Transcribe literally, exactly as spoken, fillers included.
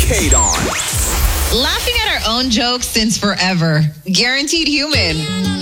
Kate on. Laughing at our own jokes since forever. Guaranteed human.